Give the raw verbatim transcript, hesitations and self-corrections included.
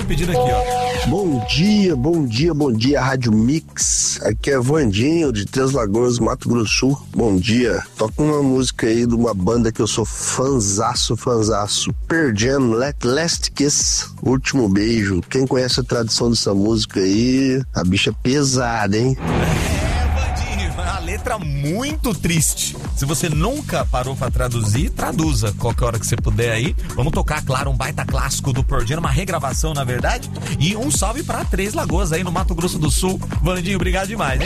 pedido aqui, ó. Bom dia, bom dia, bom dia, Rádio Mix. Aqui é Vandinho, de Três Lagoas, Mato Grosso do Sul. Bom dia. Toca uma música aí de uma banda que eu sou fanzaço, fanzaço. Pearl Jam, Let Last Kiss, Último Beijo. Quem conhece a tradição dessa música aí, a bicha é pesada, hein? Letra muito triste. Se você nunca parou pra traduzir, traduza qualquer hora que você puder aí. Vamos tocar, claro, um baita clássico do Pearl Jam, uma regravação, na verdade. E um salve pra Três Lagoas aí no Mato Grosso do Sul. Vandinho, obrigado demais, hein?